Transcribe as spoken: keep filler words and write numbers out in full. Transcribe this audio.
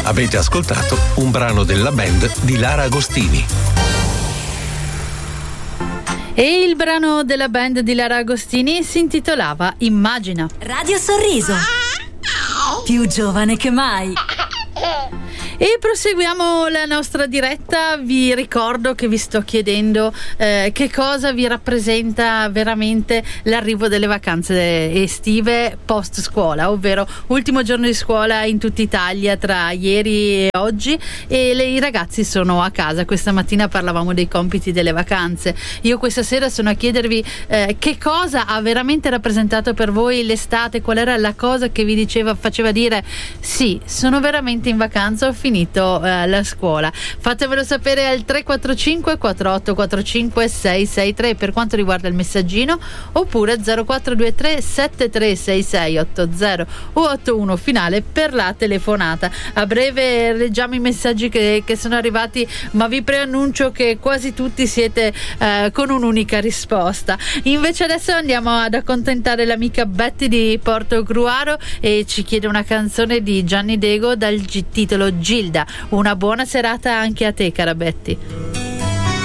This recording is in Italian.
Avete ascoltato un brano della band di Lara Agostini. E il brano della band di Lara Agostini si intitolava Immagina. Radio Sorriso, più giovane che mai. E proseguiamo la nostra diretta. Vi ricordo che vi sto chiedendo eh, che cosa vi rappresenta veramente l'arrivo delle vacanze estive post scuola, ovvero ultimo giorno di scuola in tutta Italia tra ieri e oggi, e le, i ragazzi sono a casa. Questa mattina parlavamo dei compiti delle vacanze. Io questa sera sono a chiedervi eh, che cosa ha veramente rappresentato per voi l'estate, qual era la cosa che vi diceva, faceva dire sì, sono veramente in vacanza, ho finito eh, la scuola. Fatemelo sapere al tre quattro cinque quattro otto quattro cinque sei sei tre per quanto riguarda il messaggino, oppure zero quattro due tre sette tre sei sei otto zero o otto uno finale per la telefonata. A breve leggiamo i messaggi che, che sono arrivati, ma vi preannuncio che quasi tutti siete eh, con un'unica risposta. Invece adesso andiamo ad accontentare l'amica Betty di Portogruaro e ci chiede una canzone di Gianni Dego dal g- titolo Gilda. Una buona serata anche a te, cara Betty.